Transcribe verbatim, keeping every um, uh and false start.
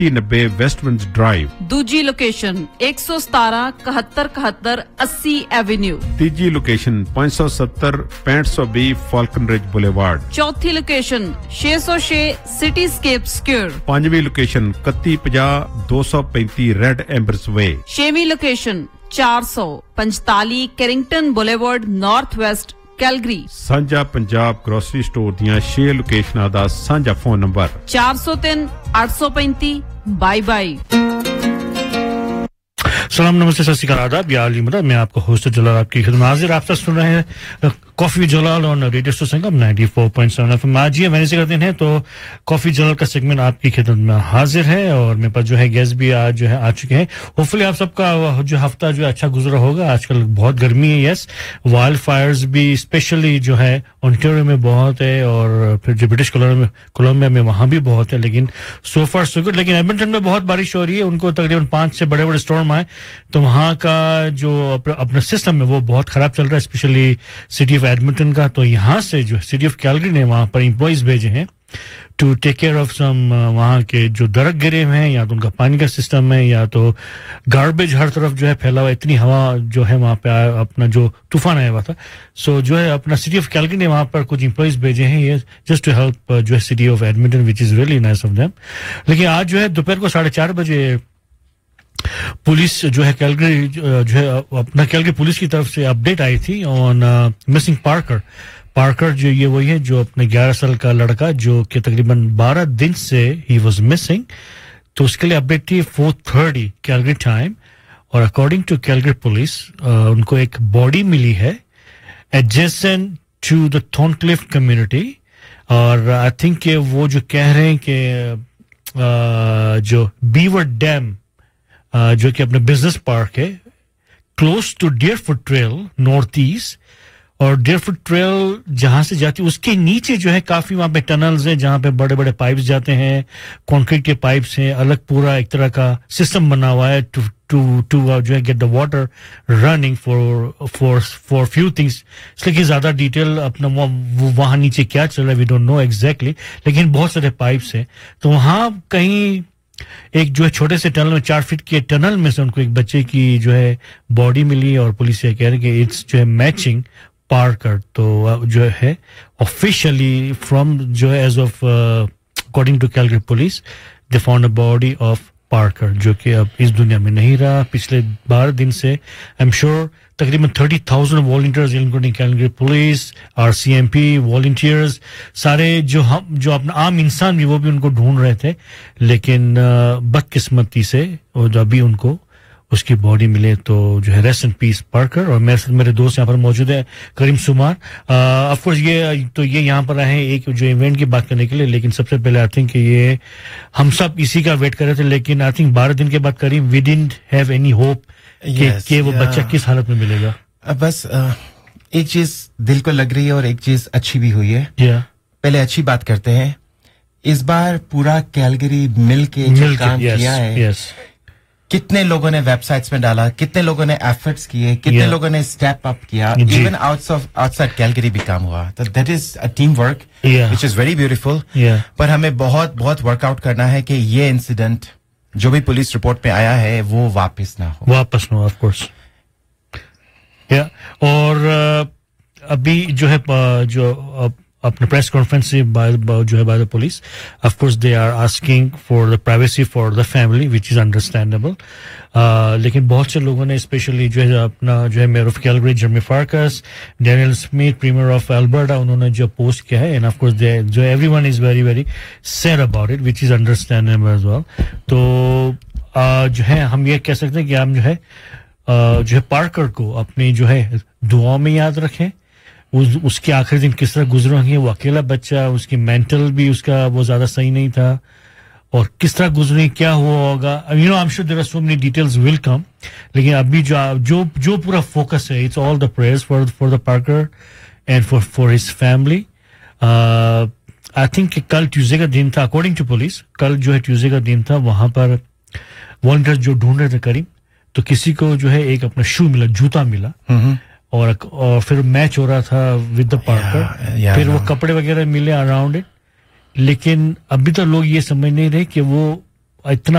नब्बे वेस्टविंड्स ड्राइव। दूजी लोकेशन एक सौ सतारह इकहत्तर इकहत्तर अस्सी एवेन्यू। तीजी लोकेशन पाँच सौ सत्तर पैंठ सौ बीस फाल्कन रिज बुलेवार्ड। चौथी लोकेशन छह सौ छह सिटीस्केप स्क्वायर। पांचवी लोकेशन इकतीस पचास दो सौ पैंतीस रेड एम्बर्स वे। छेवीं लोकेशन चार सौ पैंतालीस Carrington boulevard north west Calgary. सांझा पंजाब ग्रोसरी स्टोर दियां छह लोकेशनां दा सांझा फोन नंबर चार सौ तीन आठ सौ पैंतीस। Bye bye. सलाम नमस्ते सत श्री अकाल आदाब या अली मदद मैं आपका होस्ट जलाल आपकी खिदमत हाजिर। आप सब सुन रहे हैं coffee Jalal on radio station संगम चौरानवे पॉइंट सात एफएम। आज ये वेडनेसडे का दिन है तो कॉफी जलाल का सेगमेंट आपकी खिदमत में हाजिर है और मेरे पास जो है गेस्ट भी आज जो है आ चुके हैं। होपफुली आप सबका जो हफ्ता जो अच्छा गुजरा होगा। आजकल बहुत गर्मी है, यस वाइल्ड फायर्स भी स्पेशली जो है ओंटारियो में बहुत है और फिर जो ब्रिटिश कोलंबिया कोलंबिया में वहां भी बहुत है, लेकिन सो फार सो गुड। लेकिन एडमंटन में बहुत बारिश हो रही है, उनको तकरीबन पांच से बड़े बड़े स्टॉर्म आए तो वहां का जो अपना सिस्टम है वो बहुत खराब चल रहा है, स्पेशली सिटी ऑफ एडमंटन का। तो यहाँ से जो सिटी ऑफ कैलगरी ने वहां पर एम्प्लॉइज भेजे हैं to take care of some वहां के जो दरख्त गिरे हुए हैं, या तो उनका पानी का सिस्टम है या तो गार्बेज हर तरफ जो है फैला हुआ, इतनी हवा जो है वहां पे अपना जो तूफान आया हुआ था। सो so, जो है अपना सिटी ऑफ कैलगरी ने वहां पर कुछ एम्प्लॉइज भेजे हैं ये जस्ट टू हेल्प जो है city of Edmonton which is really nice of them. लेकिन आज जो है दोपहर को साढ़े चार बजे पुलिस जो है कैलगरी जो है अपना कैलगरी पुलिस की तरफ से अपडेट आई थी ऑन मिसिंग पार्कर। पार्कर जो ये वही है जो अपने ग्यारह साल का लड़का जो कि तकरीबन बारह दिन से ही वाज मिसिंग। तो उसके लिए अपडेट थी फोर थर्टी कैलगरी टाइम और अकॉर्डिंग टू कैलगरी पुलिस उनको एक बॉडी मिली है एडजेसेंट टू द थॉर्नक्लिफ कम्युनिटी। और आई थिंक कि वो जो कह रहे हैं कि जो बीवर डैम Uh, जो कि अपने बिजनेस पार्क है close to डियरफुट trail north east, और डियरफुट ट्रेल जहां से जाती है उसके नीचे जो है काफी वहां पे टनल्स हैं जहां पे बड़े बड़े पाइप्स जाते हैं, कंक्रीट के पाइप्स हैं, अलग पूरा एक तरह का सिस्टम बना हुआ है टू टू टू जो है get the water running for for for few things. इसलिए ज्यादा डिटेल अपना वहां नीचे क्या चल रहा है वी डोंट नो एग्जैक्टली, लेकिन बहुत सारे पाइप्स हैं। तो वहां कहीं एक जो है छोटे से टनल में चार फीट के टनल में से उनको एक बच्चे की जो है बॉडी मिली और पुलिस ये कह रही है कि इट्स जो है मैचिंग पार्कर। तो जो है ऑफिशियली फ्रॉम जो है as of according to Calgary police they found a body of Parker जो कि अब इस दुनिया में नहीं रहा। पिछले बारह दिन से आई एम श्योर तकरीबन thirty thousand volunteers including Calgary police, RCMP volunteers, सारे जो हम जो अपना आम इंसान भी वो भी उनको ढूंढ रहे थे। लेकिन बदकिस्मती से और अभी उनको उसकी बॉडी मिले तो जो है रेस्ट इन पीस पार्कर। और मेरे साथ मेरे दोस्त यहाँ पर मौजूद है करीम सुमार। ऑफ कोर्स ये तो ये यहाँ पर आए हैं एक जो इवेंट की बात करने के लिए, लेकिन सबसे पहले आई थिंक ये हम सब इसी का वेट कर रहे थे। लेकिन आई थिंक बारह दिन के बाद करीम we didn't have any hope कि वो बच्चा किस हालत में मिलेगा। बस एक चीज दिल को लग रही है और एक चीज अच्छी भी हुई है। yeah. पहले अच्छी बात करते हैं, इस बार पूरा कैलगरी मिल के जो काम yes, किया है yes. कितने लोगों ने वेबसाइट्स में डाला, कितने लोगों ने एफर्ट्स किए, कितने yeah. लोगों ने स्टेप अप किया, इवन आउटसाइड कैलगरी भी काम हुआ। तो that is a team work which is very beautiful. पर हमें बहुत बहुत वर्कआउट करना है कि ये इंसिडेंट जो भी पुलिस रिपोर्ट में आया है वो वापस ना हो वापस ना हो ऑफ कोर्स। या और अभी जो है जो अपने प्रेस कॉन्फ्रेंस से जो है by the police of course they are asking for the privacy for the family which is understandable. लेकिन बहुत से लोगों ने स्पेशली जो है अपना जो है mayor of Calgary Jeremy फार्कस, Daniel Smith premiere of Alberta, उन्होंने जो पोस्ट किया है एंड ऑफ कोर्स दे जो everyone is very very sad about it which is understandable as well. तो uh, जो है हम ये कह सकते हैं कि हम जो है uh, जो है पार्कर को अपनी जो है दुआओं में याद रखें। उस, उसके आखिरी दिन किस तरह गुजरे होंगे, वो अकेला बच्चा, उसकी मेंटल भी उसका वो ज्यादा सही नहीं था और किस तरह गुजरी, क्या हुआ होगा। You know I am sure there are so many details will come, लेकिन अभी जो जो जो पूरा फोकस है it's all the prayers for for the Parker and for for his family. I think कल ट्यूसडे का दिन था अकॉर्डिंग टू पुलिस, कल जो है ट्यूसडे का दिन था, वहां पर वॉलंटियर्स जो ढूंढ रहे थे करीब, तो किसी को जो है एक अपना शू मिला, जूता मिला और और फिर मैच हो रहा था विद द पार्कर, फिर वो कपड़े वगैरह मिले अराउंड इट। लेकिन अभी तो लोग ये समझ नहीं रहे कि वो इतना